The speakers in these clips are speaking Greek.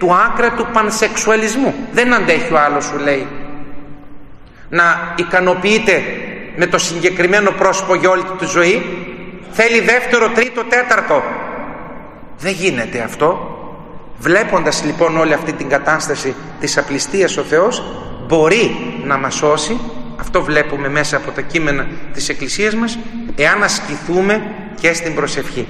του άκρα του πανσεξουαλισμού. Δεν αντέχει ο άλλος, σου λέει, να ικανοποιείται με το συγκεκριμένο πρόσωπο για όλη τη ζωή. Θέλει δεύτερο, τρίτο, τέταρτο. Δεν γίνεται αυτό. Βλέποντας λοιπόν όλη αυτή την κατάσταση της απληστίας, ο Θεός μπορεί να μας σώσει. Αυτό βλέπουμε μέσα από τα κείμενα της Εκκλησίας μας, εάν ασκηθούμε και στην προσευχή.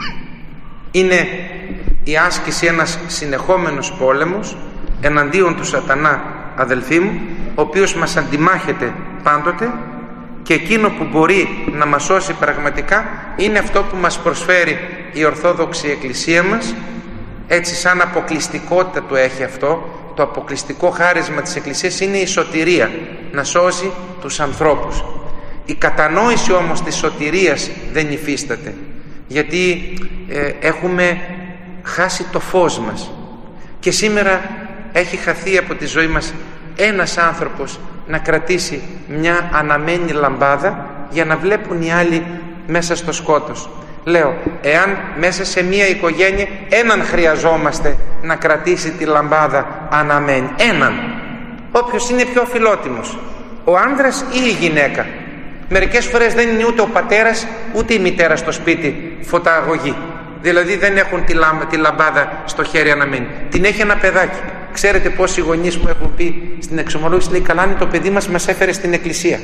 Είναι η άσκηση ένας συνεχόμενος πόλεμος εναντίον του σατανά, αδελφοί μου, ο οποίος μας αντιμάχεται πάντοτε, και εκείνο που μπορεί να μας σώσει πραγματικά είναι αυτό που μας προσφέρει η Ορθόδοξη Εκκλησία μας. Έτσι, σαν αποκλειστικότητα το έχει αυτό. Το αποκλειστικό χάρισμα της Εκκλησίας είναι η σωτηρία, να σώσει τους ανθρώπους. Η κατανόηση όμως της σωτηρίας δεν υφίσταται, γιατί έχουμε χάσει το φως μας. Και σήμερα έχει χαθεί από τη ζωή μας ένας άνθρωπος να κρατήσει μια αναμένη λαμπάδα για να βλέπουν οι άλλοι μέσα στο σκότος. Λέω, εάν μέσα σε μια οικογένεια έναν χρειαζόμαστε να κρατήσει τη λαμπάδα αναμένη, έναν, όποιος είναι πιο φιλότιμος, ο άνδρας ή η γυναίκα. Μερικές φορές δεν είναι ούτε ο πατέρας ούτε η μητέρα στο σπίτι φωταγωγή, δηλαδή δεν έχουν τη λαμπάδα στο χέρι αναμένη, την έχει ένα παιδάκι. Ξέρετε πόσοι γονείς που έχουν πει στην εξομολόγηση, λέει, καλά είναι το παιδί μας έφερε στην εκκλησία.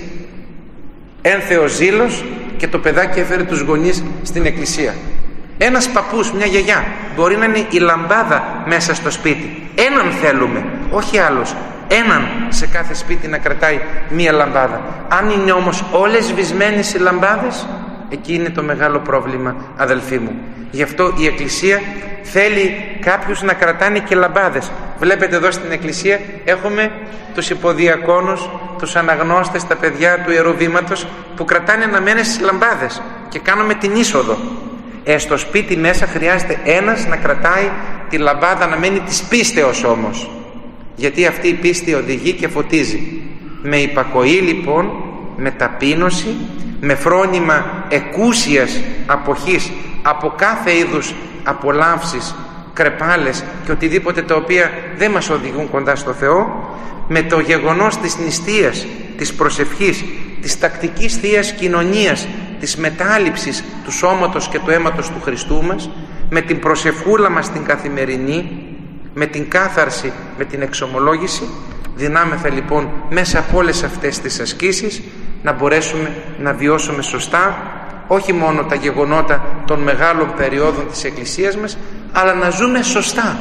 Ένθεος ζήλος, και το παιδάκι έφερε τους γονείς στην εκκλησία. Ένας παππούς, μια γιαγιά, μπορεί να είναι η λαμπάδα μέσα στο σπίτι. Έναν θέλουμε, όχι άλλος. Έναν σε κάθε σπίτι να κρατάει μία λαμπάδα. Αν είναι όμως όλες σβησμένες οι λαμπάδες, εκεί είναι το μεγάλο πρόβλημα, αδελφοί μου. Γι' αυτό η Εκκλησία θέλει κάποιους να κρατάνε και λαμπάδες. Βλέπετε εδώ στην Εκκλησία έχουμε τους υποδιακόνους, τους αναγνώστες, τα παιδιά του Ιεροβήματος που κρατάνε αναμένες τις λαμπάδες και κάνουμε την είσοδο. Στο σπίτι μέσα χρειάζεται ένας να κρατάει τη λαμπάδα αναμένη της πίστεως όμως, γιατί αυτή η πίστη οδηγεί και φωτίζει. Με υπακοή λοιπόν, με ταπείνωση, με φρόνημα εκούσιας αποχής από κάθε είδους απολαύσεις, κρεπάλες και οτιδήποτε τα οποία δεν μας οδηγούν κοντά στο Θεό, με το γεγονός της νηστείας, της προσευχής, της τακτικής θείας κοινωνίας, της μετάληψης του σώματος και του αίματος του Χριστού μας, με την προσευχούλα μας την καθημερινή, με την κάθαρση, με την εξομολόγηση. Δυνάμεθα λοιπόν μέσα από όλες αυτές τις ασκήσεις να μπορέσουμε να βιώσουμε σωστά όχι μόνο τα γεγονότα των μεγάλων περιόδων της Εκκλησίας μας, αλλά να ζούμε σωστά,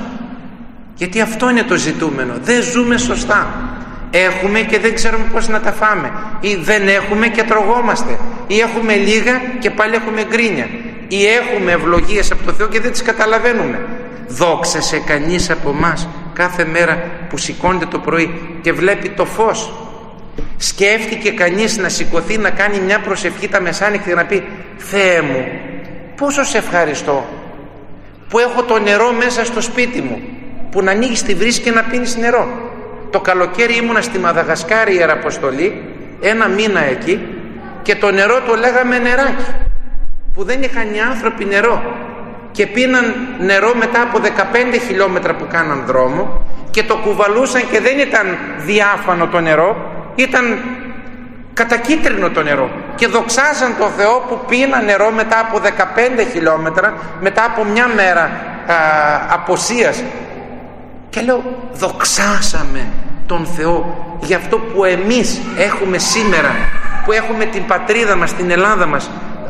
γιατί αυτό είναι το ζητούμενο. Δεν ζούμε σωστά, έχουμε και δεν ξέρουμε πώς να τα φάμε, ή δεν έχουμε και τρογόμαστε, ή έχουμε λίγα και πάλι έχουμε γκρίνια, ή έχουμε ευλογίες από το Θεό και δεν τις καταλαβαίνουμε. Δόξασε κανείς από μας κάθε μέρα που σηκώνεται το πρωί και βλέπει το φως? Σκέφτηκε κανείς να σηκωθεί να κάνει μια προσευχή τα μεσάνυχτα και να πει, Θεέ μου, πόσο σε ευχαριστώ που έχω το νερό μέσα στο σπίτι μου, που να ανοίγεις τη βρύση και να πίνεις νερό. Το καλοκαίρι ήμουνα στη Μαδαγασκάρη, Ιεραποστολή, ένα μήνα εκεί, και το νερό το λέγαμε νεράκι, που δεν είχαν οι άνθρωποι νερό και πίναν νερό μετά από 15 χιλιόμετρα που κάναν δρόμο και το κουβαλούσαν και δεν ήταν διάφανο το νερό, ήταν κατακίτρινο το νερό, και δοξάζαν το Θεό που πίναν νερό μετά από 15 χιλιόμετρα, μετά από μια μέρα αποσίας. Και λέω, δοξάσαμε τον Θεό για αυτό που εμείς έχουμε σήμερα, που έχουμε την πατρίδα μας, την Ελλάδα μας.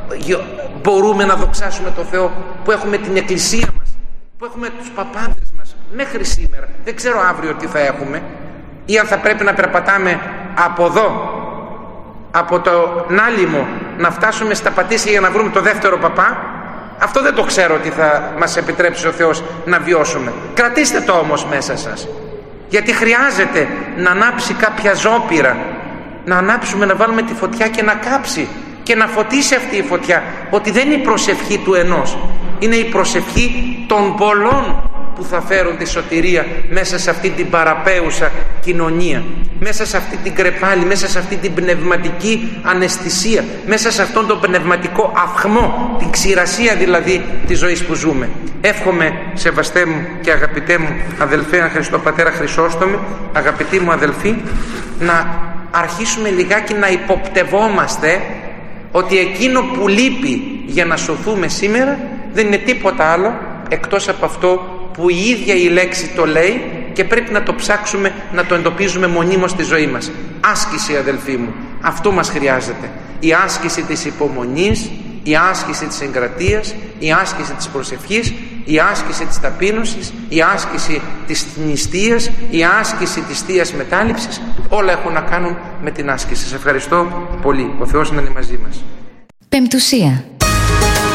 Μπορούμε να δοξάσουμε τον Θεό που έχουμε την εκκλησία μας, που έχουμε τους παπάδες μας μέχρι σήμερα. Δεν ξέρω αύριο τι θα έχουμε, ή αν θα πρέπει να περπατάμε από εδώ, από το Νάλυμο, να φτάσουμε στα Πατήσια για να βρούμε το δεύτερο παπά. Αυτό δεν το ξέρω ότι θα μας επιτρέψει ο Θεός να βιώσουμε. Κρατήστε το όμως μέσα σας, γιατί χρειάζεται να ανάψει κάποια ζώπυρα, να ανάψουμε, να βάλουμε τη φωτιά και να κάψει και να φωτίσει αυτή η φωτιά, ότι δεν είναι η προσευχή του ενός, είναι η προσευχή των πολλών που θα φέρουν τη σωτηρία μέσα σε αυτή την παραπέουσα κοινωνία, μέσα σε αυτή την κρεπάλη, μέσα σε αυτή την πνευματική αναισθησία, μέσα σε αυτόν τον πνευματικό αυχμό, την ξηρασία δηλαδή της ζωής που ζούμε. Εύχομαι, σεβαστέ μου και αγαπητέ μου αδελφέ αν Χριστοπατέρα Χρυσόστομη, αγαπητοί μου αδελφοί, να αρχίσουμε λιγάκι να υποπτευόμαστε ότι εκείνο που λείπει για να σωθούμε σήμερα δεν είναι τίποτα άλλο εκτός από αυτό που η ίδια η λέξη το λέει και πρέπει να το ψάξουμε, να το εντοπίζουμε μονίμως στη ζωή μας. Άσκηση, αδελφοί μου, αυτό μας χρειάζεται. Η άσκηση της υπομονής, η άσκηση της εγκρατείας, η άσκηση της προσευχής, η άσκηση της ταπείνωσης, η άσκηση της νηστείας, η άσκηση της θείας μετάληψης, όλα έχουν να κάνουν με την άσκηση. Σας ευχαριστώ πολύ. Ο Θεός να είναι μαζί μας. Πεμπτουσία.